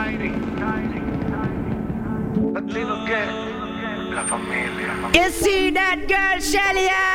Latino che? La famiglia. You see that girl, Shelly?